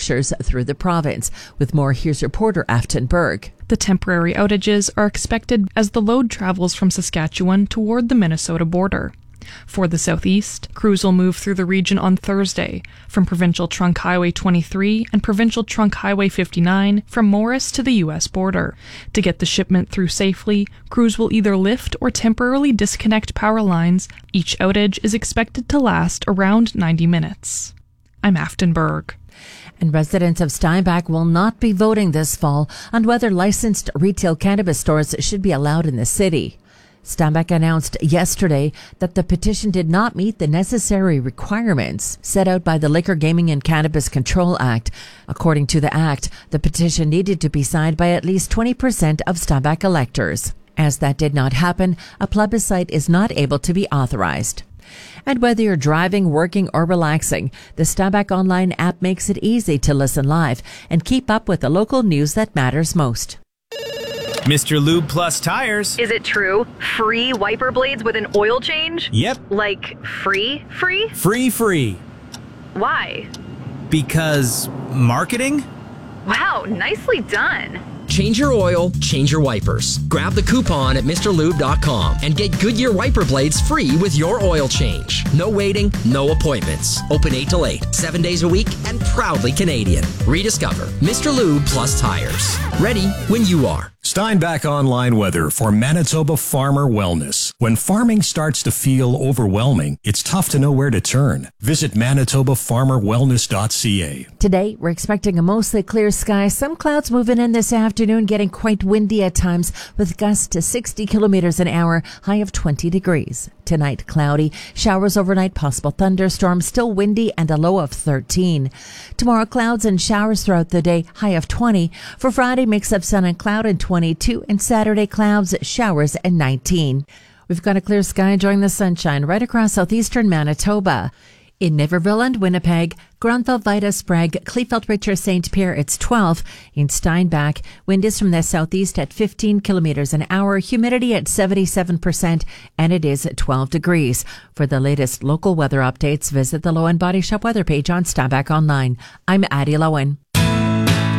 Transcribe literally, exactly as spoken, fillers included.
structures through the province. With more, here's reporter Afton Berg. The temporary outages are expected as the load travels from Saskatchewan toward the Minnesota border. For the southeast, crews will move through the region on Thursday from Provincial Trunk Highway twenty-three and Provincial Trunk Highway fifty-nine from Morris to the U S border. To get the shipment through safely, crews will either lift or temporarily disconnect power lines. Each outage is expected to last around ninety minutes. I'm Afton Berg. And residents of Steinbach will not be voting this fall on whether licensed retail cannabis stores should be allowed in the city. Steinbach announced yesterday that the petition did not meet the necessary requirements set out by the Liquor, Gaming and Cannabis Control Act. According to the act, the petition needed to be signed by at least twenty percent of Steinbach electors. As that did not happen, a plebiscite is not able to be authorized. And whether you're driving, working, or relaxing, the Steinbach Online app makes it easy to listen live and keep up with the local news that matters most. Mister Lube Plus Tires. Is it true? Free wiper blades with an oil change? Yep. Like free, free? Free, free. Why? Because marketing? Wow, nicely done. Change your oil, change your wipers. Grab the coupon at Mr Lube dot com and get Goodyear wiper blades free with your oil change. No waiting, no appointments. Open eight till eight, seven days a week, and proudly Canadian. Rediscover Mister Lube Plus Tires. Ready when you are. Steinbach Online weather for Manitoba Farmer Wellness. When farming starts to feel overwhelming, it's tough to know where to turn. Visit manitoba farmer wellness dot c a. Today, we're expecting a mostly clear sky. Some clouds moving in this afternoon, getting quite windy at times with gusts to sixty kilometers an hour, high of twenty degrees. Tonight, cloudy, showers overnight, possible thunderstorms, still windy, and a low of thirteen. Tomorrow, clouds and showers throughout the day, high of twenty. For Friday, mix of sun and cloud and twenty-two, and Saturday, clouds, showers, and nineteen. We've got a clear sky enjoying the sunshine right across southeastern Manitoba. In Niverville and Winnipeg, Granville, Vida, Sprague, Kleefeld, Richer, Saint Pierre, it's twelve. In Steinbach, wind is from the southeast at fifteen kilometers an hour, humidity at seventy-seven percent, and it is at twelve degrees. For the latest local weather updates, visit the Lowen Body Shop weather page on Steinbach Online. I'm Addie Lowen.